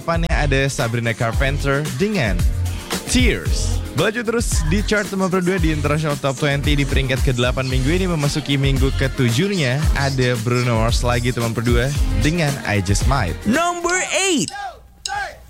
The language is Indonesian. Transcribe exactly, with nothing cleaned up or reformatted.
Depannya ada Sabrina Carpenter dengan Tears. Melaju terus di chart nomor dua di International Top dua puluh di peringkat ke delapan minggu ini. Memasuki minggu ketujuhnya ada Bruno Mars lagi teman berdua dengan I Just Might. Number eight.